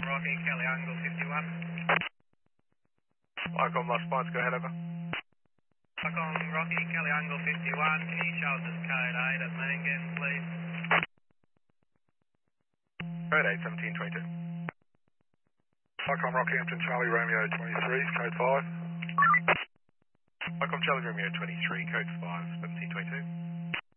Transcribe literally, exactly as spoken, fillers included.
Rocky, Kelly Angle fifty-one. Icon Lost Points, go ahead over. Icon Rocky, Kelly Angle fifty-one. Can you show us this code eight at Mangan, please? Code eight, seventeen twenty-two. Icon Rocky, Hampton Charlie Romeo twenty-three, code five. Icon Charlie Romeo twenty-three, code five, seventeen twenty-two.